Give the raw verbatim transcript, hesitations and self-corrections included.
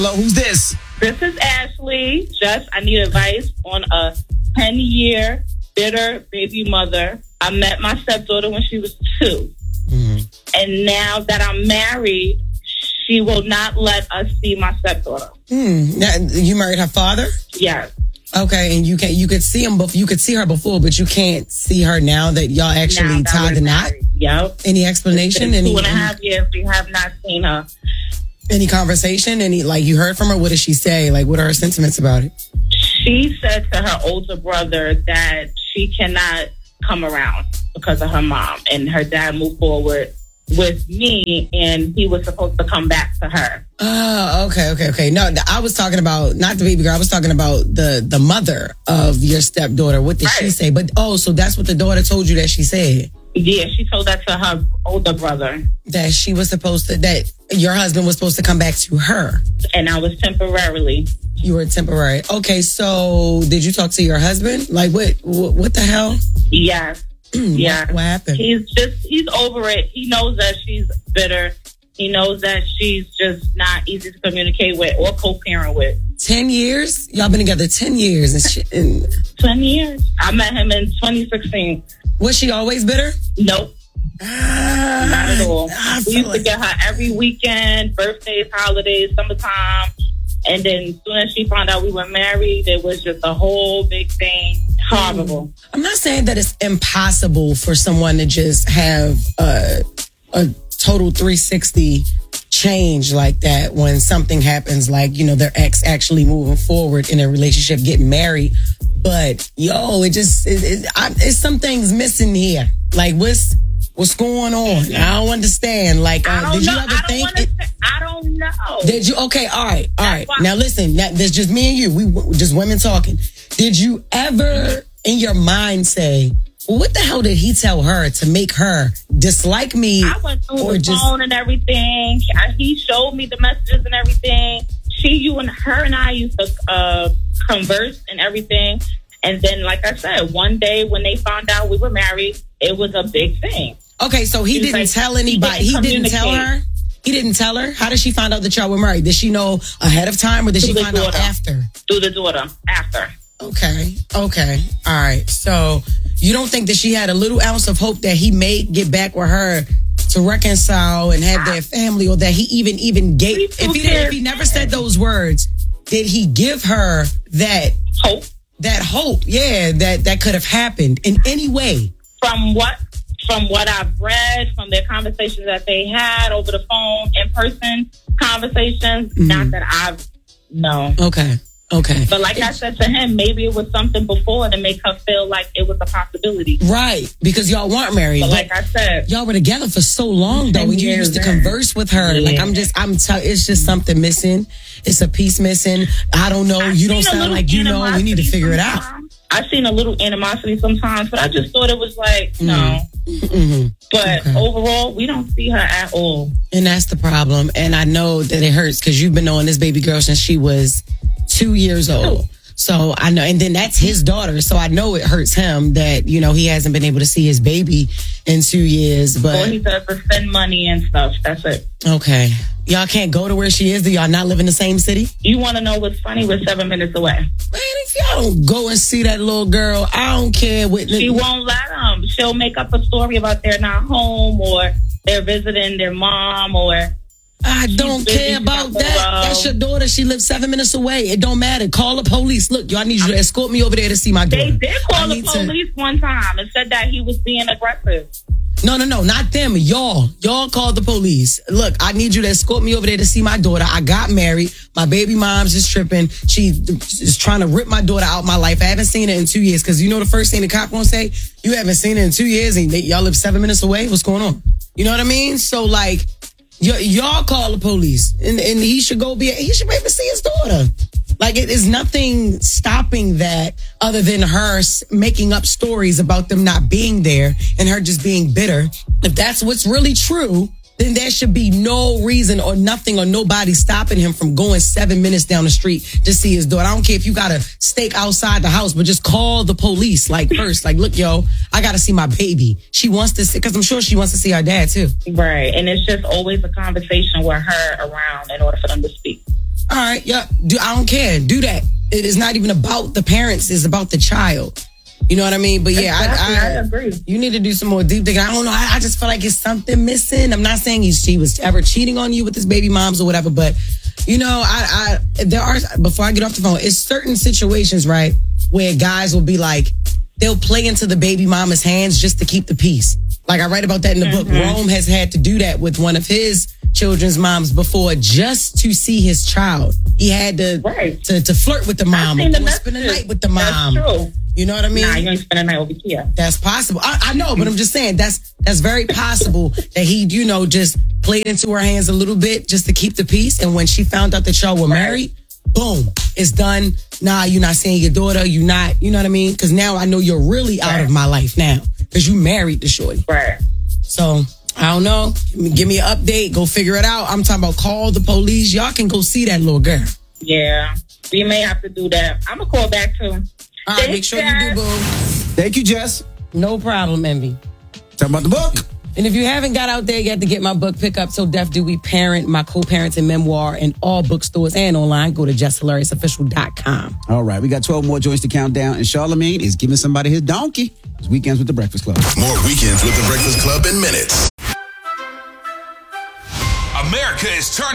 Hello, who's this? This is Ashley. Just, I need advice on a ten-year bitter baby mother. I met my stepdaughter when she was two. Mm-hmm. And now that I'm married, she will not let us see my stepdaughter. Mm. Now, you married her father? Yes. Okay, and you can you could see him before, you could see her before, but you can't see her now that y'all actually tied the knot? Yep. Any explanation? It's been any, two and a half years we have not seen her. Any conversation? Any, like, you heard from her? What did she say? Like, what are her sentiments about it? She said to her older brother that she cannot come around because of her mom, and her dad moved forward with me, and he was supposed to come back to her. Oh, okay, okay, okay. No, I was talking about, not the baby girl, I was talking about the, the mother of your stepdaughter. What did right. she say? But, oh, so that's what the daughter told you that she said? Yeah, she told that to her older brother. That she was supposed to, that your husband was supposed to come back to her. And I was temporarily. You were temporary. Okay, so did you talk to your husband? Like, what, what, what the hell? Yes. Yeah. What, what happened? He's just, he's over it. He knows that she's bitter. He knows that she's just not easy to communicate with or co-parent with. Ten years? Y'all been together ten years. And she, and ten years. I met him in twenty sixteen. Was she always bitter? Nope. Ah, not at all. We used like... to get her every weekend, birthdays, holidays, summertime. And then as soon as she found out we were married, it was just a whole big thing. Horrible. I'm not saying that it's impossible for someone to just have a, a total three sixty change like that when something happens, like, you know, their ex actually moving forward in a relationship, getting married. But, yo, it just, it, it, I, it's some things missing here. Like, what's what's going on? I don't understand. Like, uh, I don't did you know. ever I don't think? wanna it, say, I don't know. Did you? Okay, all right, all right. why- Now, listen, that, there's just me and you. We just women talking. Did you ever, in your mind, say, well, what the hell did he tell her to make her dislike me? I went through or the just... phone and everything. I, he showed me the messages and everything. She, you, and her and I used to uh, converse and everything. And then, like I said, one day when they found out we were married, it was a big thing. Okay, so he, he didn't like, tell anybody. He didn't, he didn't tell her? He didn't tell her? How did she find out that y'all were married? Did she know ahead of time or did Through she find daughter. out after? Through the daughter, after. Okay, okay. All right. So you don't think that she had a little ounce of hope that he may get back with her to reconcile and have their family, or that he even even gave, if he, if he never said those words, did he give her that hope? That hope, yeah, that, that could have happened in any way. From what from what I've read, from their conversations that they had over the phone, in person conversations, mm-hmm. not that I've no. Okay. Okay. But like I said to him, maybe it was something before to make her feel like it was a possibility. Right. Because y'all weren't married. But like I said, y'all were together for so long though. When you used to converse with her. Yeah. Like I'm just I'm t- it's just something missing. It's a piece missing. I don't know. I've you don't sound like you know. We need to figure sometimes. it out. I've seen a little animosity sometimes, but I just thought it was like, mm-hmm. no. Mm-hmm. But okay. Overall, we don't see her at all. And that's the problem. And I know that it hurts because you've been knowing this baby girl since she was two years old. So I know, and then that's his daughter. So I know it hurts him that, you know, he hasn't been able to see his baby in two years. But all he does is spend money and stuff. That's it. Okay. Y'all can't go to where she is? Do y'all not live in the same city? You want to know what's funny? We're seven minutes away. Man, if y'all don't go and see that little girl, I don't care what... She won't let them. She'll make up a story about they're not home or they're visiting their mom or... I don't care about that. That's your daughter. She lives seven minutes away. It don't matter. Call the police. Look, y'all need you to escort me over there to see my daughter. They did call the police to... one time and said that he was being aggressive. No, no, no, not them. Y'all. Y'all called the police. Look, I need you to escort me over there to see my daughter. I got married. My baby mom's just tripping. She is trying to rip my daughter out my life. I haven't seen her in two years. Because you know the first thing the cop gonna say? You haven't seen her in two years and they, y'all live seven minutes away? What's going on? You know what I mean? So, like... Y- y'all call the police, and, and he should go be. He should be able to see his daughter. Like it is nothing stopping that other than her s- making up stories about them not being there and her just being bitter. If that's what's really true, then there should be no reason or nothing or nobody stopping him from going seven minutes down the street to see his daughter. I don't care if you got a stake outside the house, but just call the police. Like first, like, look, yo, I got to see my baby. She wants to see, because I'm sure she wants to see her dad too. Right. And it's just always a conversation with her around in order for them to speak. All right, yeah. Do, I don't care. Do that. It is not even about the parents. It's about the child. You know what I mean? But yeah, exactly, I, I, I agree. You need to do some more deep thinking. I don't know. I, I just feel like it's something missing. I'm not saying he, she was ever cheating on you with his baby moms or whatever, but you know, I, I there are, before I get off the phone, it's certain situations, right, where guys will be like, they'll play into the baby mama's hands just to keep the peace. Like I write about that in the mm-hmm. book. Rome has had to do that with one of his children's moms before just to see his child. He had to right. to, to flirt with the mom or the spend the night with the mom. That's true. You know what I mean? Nah, you ain't spend the night over here. That's possible. I, I know, but I'm just saying that's that's very possible that he, you know, just played into her hands a little bit just to keep the peace. And when she found out that y'all were married, boom, it's done. Nah, you're not seeing your daughter. You're not, you know what I mean? Because now I know you're really out right. of my life now because you married the shorty. Right. So I don't know. Give me, give me an update. Go figure it out. I'm talking about call the police. Y'all can go see that little girl. Yeah, we may have to do that. I'm going to call back too. All right, make sure you do, boo. Thank you, Jess. No problem, Envy. Talk about the book. And if you haven't got out there yet to get my book, pick up So Deaf Do We Parent, my co-parenting memoir in all bookstores and online. Go to jess hilarious official dot com. All right, we got twelve more joints to count down. And Charlamagne is giving somebody his donkey. It's Weekends with the Breakfast Club. More Weekends with the Breakfast Club in minutes. America is turning.